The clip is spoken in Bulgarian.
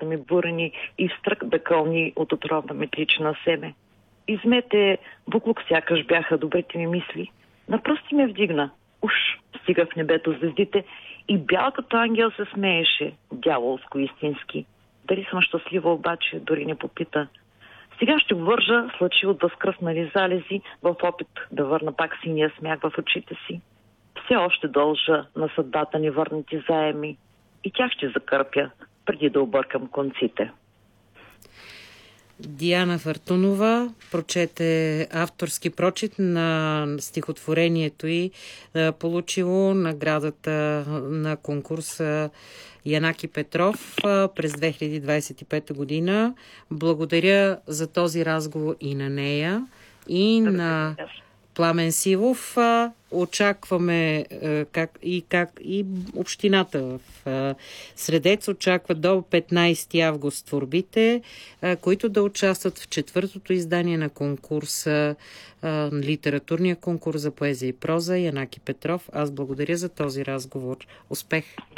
сърцата ми бурени и стрък да кълни от отровна метлична семе. Измете буклук сякаш бяха добрите ми мисли. Напръсти ме вдигна. Уж стига в небето звездите и бял като ангел се смееше, дяволско истински. Дали съм щастлива обаче, дори не попита. Сега ще го вържа с лъчи от възкръснали залези в опит да върна пак синия смях в очите си. Все още дължа на съдбата ни върнати заеми и тях ще закърпя, преди да объркам конците. Диана Фъртунова прочете авторски прочит на стихотворението й, получило наградата на конкурса Янаки Петров през 2025 година. Благодаря за този разговор и на нея, и на Пламен Сивов. Очакваме и общината в Средец очаква до 15 август творбите, които да участват в 4-то издание на конкурса, литературния конкурс за поезия и проза Янаки Петров. Аз благодаря за този разговор. Успех!